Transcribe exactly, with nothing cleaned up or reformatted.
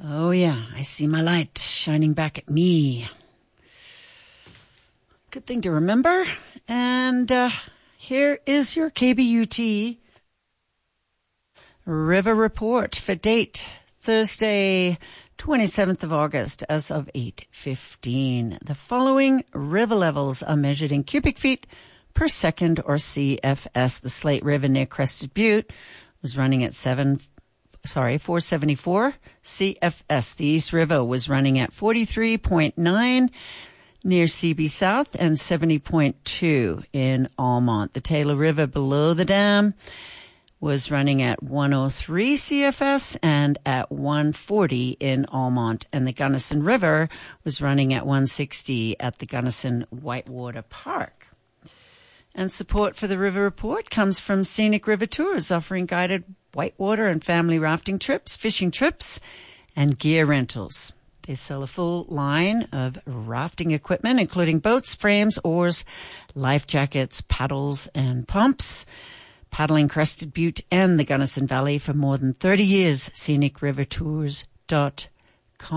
Oh yeah, I see my light shining back at me. Good thing to remember. And uh, here is your K B U T River Report for date Thursday, twenty-seventh of August as of eight fifteen. The following river levels are measured in cubic feet per second or C F S. The Slate River near Crested Butte was running at seven, sorry, four seventy-four C F S. The East River was running at forty-three point nine near C B South and seventy point two in Almont. The Taylor River below the dam was running at one oh three C F S and at one forty in Almont. And the Gunnison River was running at one sixty at the Gunnison Whitewater Park. And support for the River Report comes from Scenic River Tours, offering guided whitewater and family rafting trips, fishing trips, and gear rentals. They sell a full line of rafting equipment, including boats, frames, oars, life jackets, paddles, and pumps. Paddling Crested Butte and the Gunnison Valley for more than thirty years. scenic river tours dot